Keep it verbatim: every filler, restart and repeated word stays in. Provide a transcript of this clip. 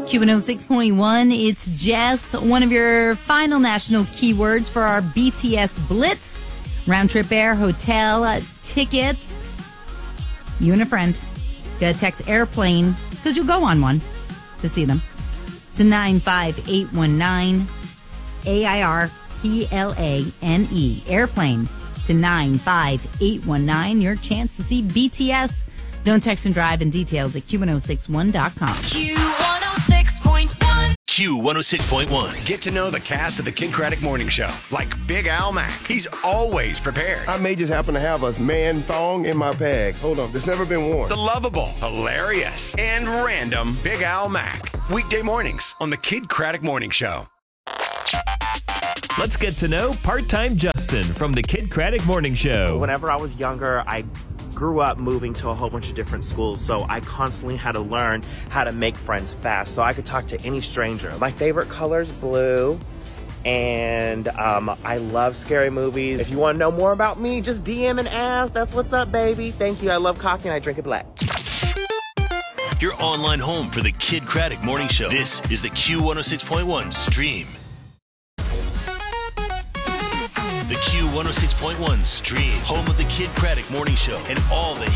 Q one oh six point one, it's Jess. One of your final national keywords for our B T S Blitz. Round trip air, hotel, uh, tickets. You and a friend. Gotta text airplane, because you'll go on one to see them, to nine five eight one nine. A I R P L A N E. Airplane to nine five eight one nine. Your chance to see B T S. Don't text and drive, and details at Q ten sixty-one dot com. Q one oh six point one. Q one oh six point one. Get to know the cast of the Kid Craddock Morning Show, like Big Al Mack. He's always prepared. I may just happen to have a man thong in my bag. Hold on, it's never been worn. The lovable, hilarious, and random Big Al Mack. Weekday mornings on the Kid Craddock Morning Show. Let's get to know part-time Justin from the Kid Craddock Morning Show. Whenever I was younger, I grew up moving to a whole bunch of different schools, so I constantly had to learn how to make friends fast so I could talk to any stranger. My favorite color is blue, and um, I love scary movies. If you want to know more about me, just D M and ask. That's what's up, baby. Thank you. I love coffee and I drink it black. Your online home for the Kid Craddock Morning Show. This is the Q one oh six point one stream. The Q one oh six point one stream, home of the Kid Craddock Morning Show and all the